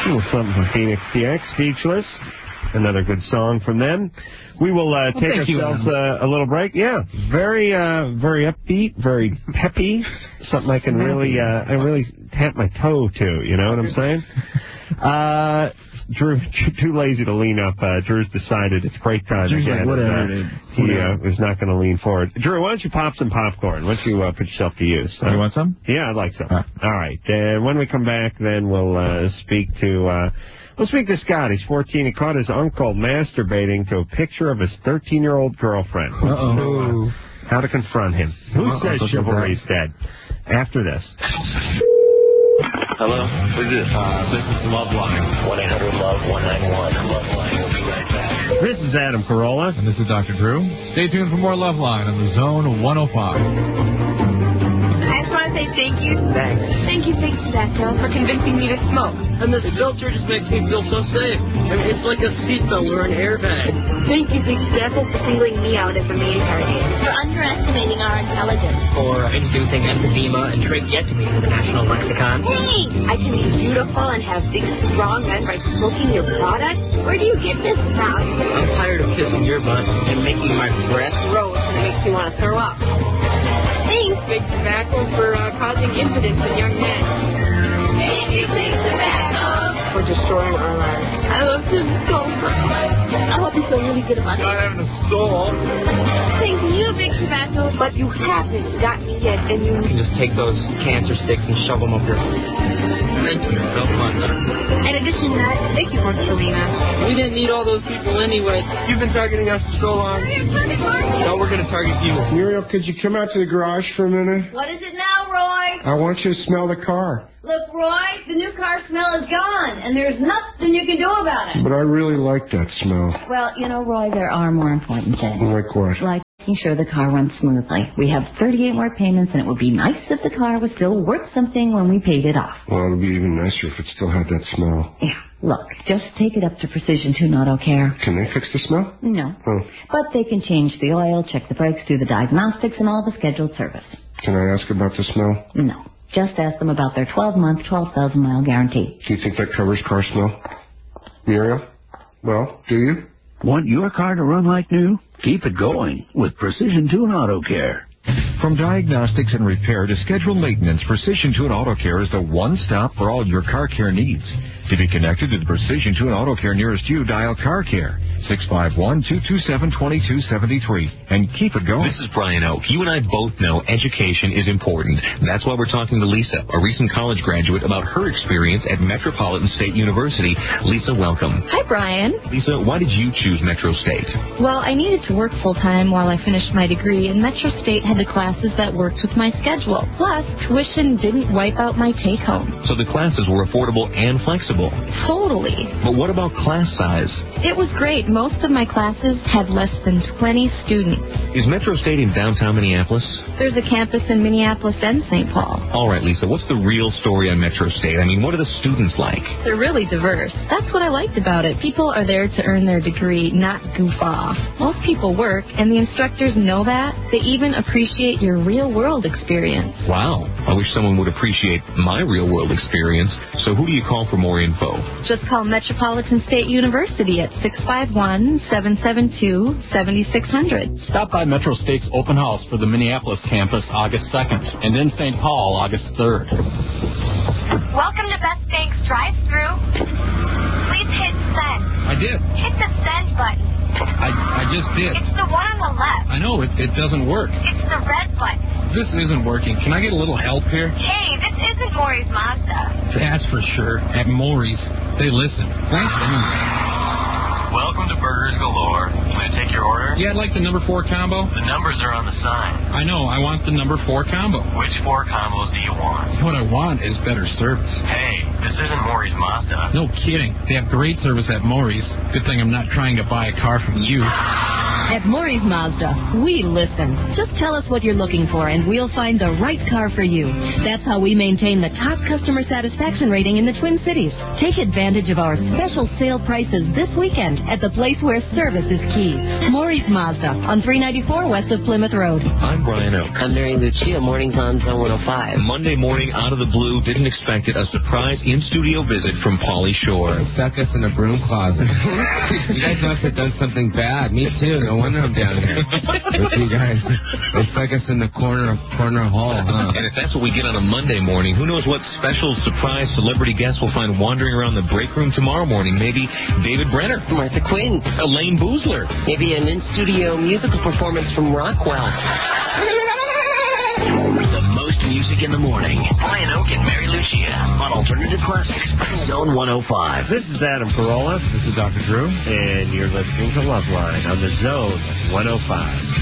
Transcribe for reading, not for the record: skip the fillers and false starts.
little something from Phoenix TX, Speechless. Another good song from them. We will take ourselves a little break. Yeah, very upbeat, very peppy. Something I can really tap my toe to. You know what I'm saying? Drew, too lazy to lean up. Drew's decided it's break time. Drew's again. Like, whatever, He was not going to lean forward. Drew, why don't you pop some popcorn? Why don't you put yourself to use? You want some? Yeah, I'd like some. All right. When we come back, then we'll speak to Scott. He's 14. He caught his uncle masturbating to a picture of his 13-year-old girlfriend. Uh-oh. How to confront him. Who says chivalry's dead? After this. Hello? Who's this? This is Loveline. 1-800-LOVE-191. Loveline. We'll be right back. This is Adam Carolla. And this is Dr. Drew. Stay tuned for more Loveline on the Zone 105. I just want to say thank you. Thanks. Thank you, Becca, for convincing me to smoke. And this filter just makes me feel so safe. I mean, it's like a seatbelt or an airbag. Thank you, Big Steph, for singling me out as the main target. For underestimating our intelligence. For introducing emphysema and tracheotomy to the National Lexicon. Hey! I can be beautiful and have big, strong men by smoking your product. Where do you get this from? I'm tired of kissing your butt and making my breath Gross and makes you want to throw up. Thanks! Big Tobacco for causing impotence in young men. Thank you, Big Tobacco! For destroying our lives. I love him so much. I hope you feel really good about it. not having a soul. Thank you, Big Tobacco. But you haven't got me yet, and you You can just take those cancer sticks and shove them up your... Thank you. So fun, huh? in addition to that, thank you, Selena. We didn't need all those people anyway. You've been targeting us for so long. Now we're going to target you. Muriel, could you come out to the garage for a minute? What is it now, Roy? I want you to smell the car. Look, Roy, the new car smell is gone, and there's nothing you can do about it. But I really like that smell. Well, you know, Roy, there are more important things. Like what? Like making sure the car runs smoothly. We have 38 more payments, and it would be nice if the car was still worth something when we paid it off. Well, it would be even nicer if it still had that smell. Yeah, look, just take it up to Precision Tune Auto Care. Can they fix the smell? No. Oh. But they can change the oil, check the brakes, do the diagnostics, and all the scheduled service. Can I ask about the smell? No. Just ask them about their 12-month, 12,000-mile guarantee. Do you think that covers car smell? Muriel? Well, do you? Want your car to run like new? Keep it going with Precision Tune Auto Care. From diagnostics and repair to scheduled maintenance, Precision Tune Auto Care is the one stop for all your car care needs. To be connected to the Precision Tune Auto Care nearest you, dial Car Care 651-227-2273 and keep it going. This is Brian Oak. You and I both know education is important. That's why we're talking to Lisa, a recent college graduate, about her experience at Metropolitan State University. Lisa, welcome. Hi, Brian. Lisa, why did you choose Metro State? Well, I needed to work full-time while I finished my degree, and Metro State had the classes that worked with my schedule. Plus, tuition didn't wipe out my take-home. So the classes were affordable and flexible. Totally. But what about class size? It was great. Most of my classes had less than 20 students. Is Metro State in downtown Minneapolis? There's a campus in Minneapolis and St. Paul. All right, Lisa, what's the real story on Metro State? I mean, what are the students like? They're really diverse. That's what I liked about it. People are there to earn their degree, not goof off. Most people work, and the instructors know that. They even appreciate your real-world experience. Wow. I wish someone would appreciate my real-world experience. So who do you call for more info? Just call Metropolitan State University at 651-772-7600. Stop by Metro State's open house for the Minneapolis campus August 2nd and in St. Paul August 3rd. Welcome to Best Bank's drive-thru. Please hit send. I did. Hit the send button. I just did. It's the one on the left. I know, it doesn't work. It's the red button. This isn't working. Can I get a little help here? Hey, this isn't Maury's Mazda. That's for sure. At Maury's, they listen. Thanks anyway. Welcome to Burgers Galore. You want to take your order? Yeah, I'd like the number 4 combo. The numbers are on the sign. I know. I want the number 4 combo. Which 4 combos do you want? What I want is better service. Hey, this isn't Maury's Mazda. No kidding. They have great service at Maury's. Good thing I'm not trying to buy a car from you. At Maury's Mazda, we listen. Just tell us what you're looking for, and we'll find the right car for you. That's how we maintain the top customer satisfaction rating in the Twin Cities. Take advantage of our special sale prices this weekend at the place where service is key. Maury's Mazda on 394 west of Plymouth Road. I'm Brian Oak. I'm Mary Lucia. Mornings on Zone 105. Monday morning, out of the blue, didn't expect it. A surprise in-studio visit from Pauly Shore. Stuck us in a broom closet. You guys must have done something bad. Me too. No wonder I'm down here with you guys. They stuck us in the corner hall, huh? And if that's what we get on a Monday morning, who knows what special surprise celebrity guests we'll find wandering around the break room tomorrow morning. Maybe David Brenner. Martha Quinn. Elaine Boozler. Maybe an in-studio musical performance from Rockwell. The most music in the morning. Brian Oak and Mary Lucia on Alternative Classics, Zone 105. This is Adam Carolla. This is Dr. Drew. And you're listening to Loveline on the Zone 105.